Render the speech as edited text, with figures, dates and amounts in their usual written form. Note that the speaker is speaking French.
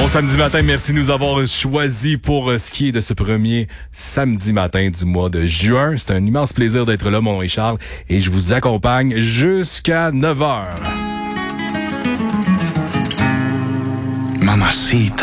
Bon samedi matin, merci de nous avoir choisis pour ce qui est de ce premier samedi matin du mois de juin. C'est un immense plaisir d'être là, mon nom est Charles, et je vous accompagne jusqu'à 9h. Mamacita.